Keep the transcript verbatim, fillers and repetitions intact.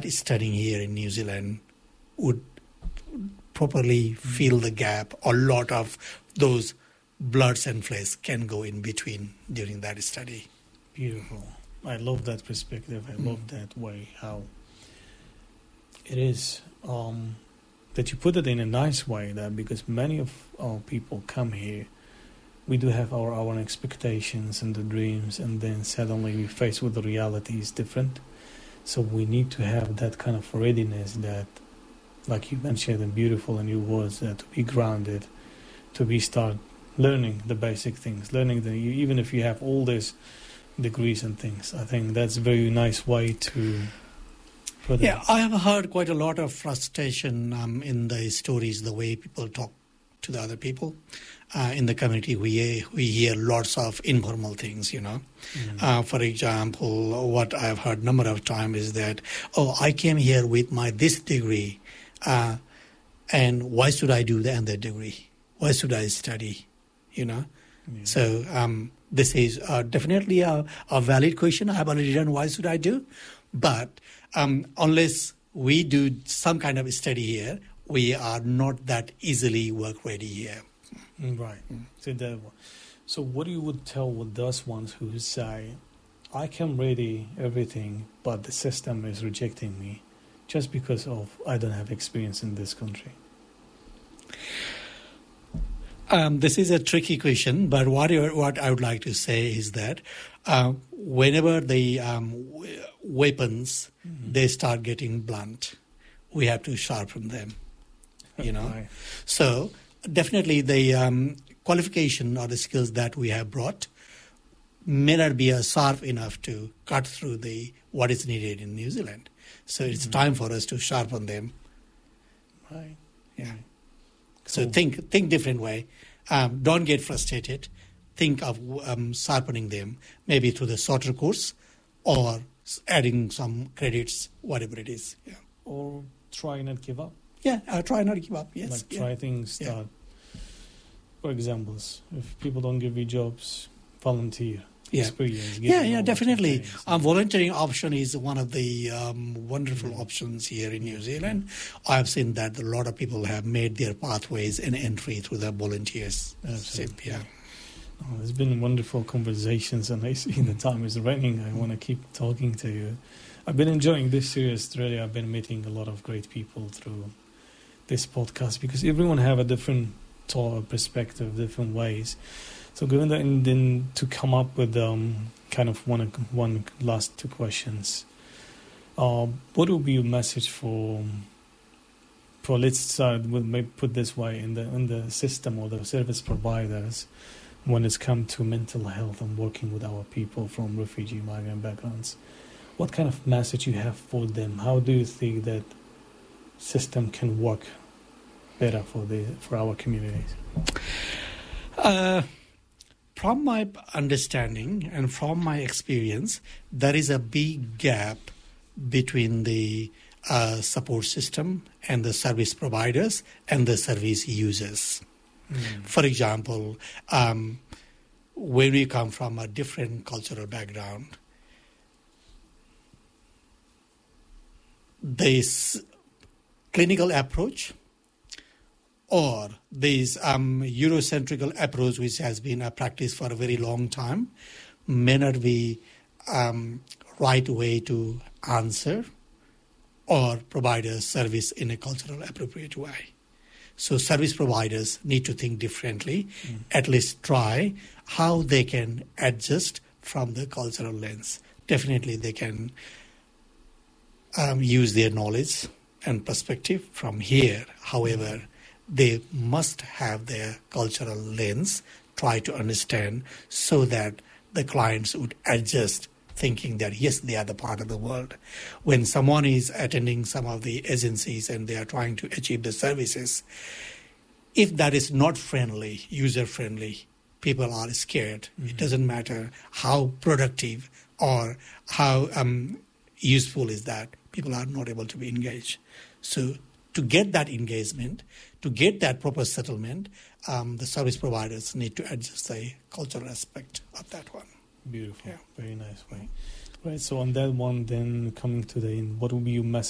that studying here in New Zealand would properly fill the gap. A lot of those bloods and flesh can go in between during that study. Beautiful. I love that perspective. I love mm. that way how it is um, that you put it in a nice way. That because many of our people come here, we do have our own expectations and the dreams, and then suddenly we face with the reality is different. So we need to have that kind of readiness that, like you mentioned, and beautiful in your words, that to be grounded, to be start learning the basic things, learning the even if you have all these degrees and things. I think that's a very nice way to put it. Yeah, I have heard quite a lot of frustration um, in the stories, the way people talk to the other people. Uh, in the community, we we hear lots of informal things, you know. Mm-hmm. Uh, for example, what I've heard a number of times is that, oh, I came here with my this degree, uh, and why should I do that and that degree? Why should I study, you know? Yeah. So um, this is uh, definitely a, a valid question. I have already done, why should I do? But um, unless we do some kind of study here, we are not that easily work ready here. Right. Mm. So, that, so what you would tell with those ones who say, I can ready everything, but the system is rejecting me just because of I don't have experience in this country? Um, this is a tricky question, but what what I would like to say is that uh, whenever the um, w- weapons, mm-hmm. they start getting blunt, we have to sharpen them, you know. Right. So definitely the um, qualification or the skills that we have brought may not be uh, sharp enough to cut through the what is needed in New Zealand. So it's mm-hmm. time for us to sharpen them. Right. Yeah. Cool. So think think different way. Um, don't get frustrated. Think of um, sharpening them, maybe through the shorter course or adding some credits, whatever it is. Yeah. Or try not give up. Yeah, uh, try not to give up, yes. Like yeah. try things, start. Yeah. For examples, if people don't give you jobs, volunteer. Yeah, experience, yeah, yeah, definitely. Um, volunteering option is one of the um, wonderful mm. options here in New Zealand. I've seen that a lot of people have made their pathways and entry through the volunteers. Absolutely. Yeah. Oh, there's been wonderful conversations, and I see the time is running. I want to keep talking to you. I've been enjoying this series. Really, I've been meeting a lot of great people through this podcast because everyone have a different thought, perspective, different ways. So given that, and then to come up with um, kind of one one last two questions, uh, what would be your message for, for let's start with, maybe put this way, in the in the system or the service providers when it's come to mental health and working with our people from refugee migrant backgrounds? What kind of message you have for them? How do you think that system can work better for the for our communities? Uh, From my understanding and from my experience, there is a big gap between the uh, support system and the service providers and the service users. Mm. For example, um, when we come from a different cultural background, this clinical approach or this um, Eurocentric approach, which has been a practice for a very long time, may not be um, right way to answer or provide a service in a cultural appropriate way. So service providers need to think differently, mm. at least try how they can adjust from the cultural lens. Definitely they can um, use their knowledge and perspective from here. However, mm. they must have their cultural lens, try to understand so that the clients would adjust, thinking that, yes, they are the part of the world. When someone is attending some of the agencies and they are trying to achieve the services, if that is not friendly, user-friendly, people are scared. Mm-hmm. It doesn't matter how productive or how um, useful is that. People are not able to be engaged. So to get that engagement, to get that proper settlement, um, the service providers need to adjust the cultural aspect of that one. Beautiful. Yeah. Very nice way. Right, so on that one, then coming to the end, what would be your message